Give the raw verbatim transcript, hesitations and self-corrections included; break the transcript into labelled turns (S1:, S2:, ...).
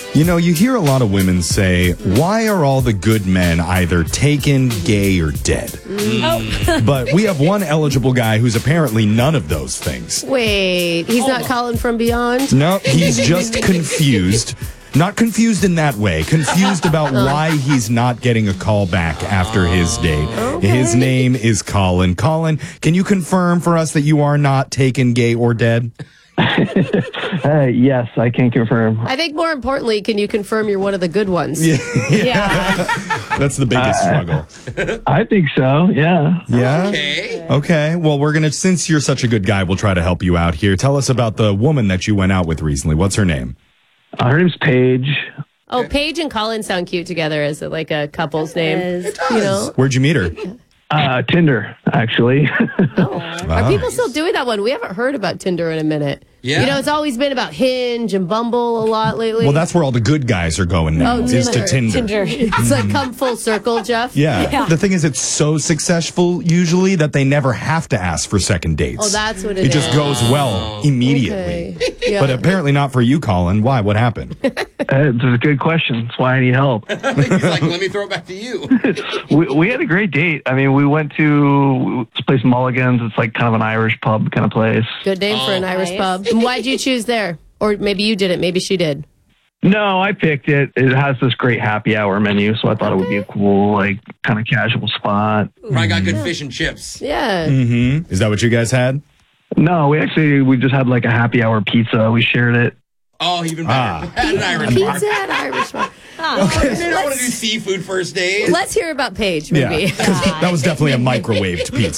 S1: You know, you hear a lot of women say, why are all the good men either taken, gay, or dead?
S2: Oh.
S1: But we have one eligible guy who's apparently none of those things.
S2: Wait, he's not Colin from Beyond?
S1: No, he's just confused. Not confused in that way. Confused about why he's not getting a call back after his date.
S2: Okay.
S1: His name is Colin. Colin, can you confirm for us that you are not taken, gay, or dead?
S3: uh, yes, I can confirm.
S2: I think more importantly, can you confirm you're one of the good ones?
S1: Yeah.
S2: Yeah.
S1: That's the biggest
S3: Uh,
S1: struggle.
S3: I think so, yeah.
S1: Yeah?
S4: Okay.
S1: Okay. Well, we're going to, since you're such a good guy, we'll try to help you out here. Tell us about the woman that you went out with recently. What's her name?
S3: Uh, her name's Paige.
S2: Oh, Paige and Colin sound cute together as like a couple's name.
S4: It does.
S2: You know?
S1: Where'd you meet her?
S3: Uh, Tinder, actually.
S2: Are people still doing that one? We haven't heard about Tinder in a minute.
S4: Yeah.
S2: You know, it's always been about Hinge and Bumble a lot lately.
S1: Well, that's where all the good guys are going now,
S2: Oh,
S1: is to
S2: Tinder.
S1: Tinder.
S2: It's like come full circle, Jeff.
S1: Yeah.
S2: Yeah.
S1: The thing is, it's so successful usually that they never have to ask for second dates.
S2: Oh, that's what it
S1: It
S2: is.
S1: just goes well immediately.
S2: Okay. Yeah.
S1: But apparently not for you, Colin. Why? What happened?
S3: Uh, it's a good question. That's why I need help.
S4: He's like, let me throw it back to you.
S3: we, we had a great date. I mean, we went to this place, Mulligan's. It's like kind of an Irish pub kind of place.
S2: Good name for an
S4: Oh,
S2: Irish
S5: nice.
S2: pub. And why'd you choose there? Or maybe you didn't. Maybe she did.
S3: No, I picked it. It has this great happy hour menu, so I thought it would be a cool, like, kind of casual spot.
S4: Probably got good fish and chips.
S2: Yeah.
S1: Mm-hmm. Is that what you guys had?
S3: No, we actually, we just had like a happy hour pizza. We shared it.
S4: Oh, even better.
S1: Ah.
S4: At an Irish bar.
S2: Pizza at Irish bar.
S4: Okay. They don't want to do seafood first date.
S2: Let's hear about Paige, maybe.
S1: Yeah. That was definitely a microwaved pizza.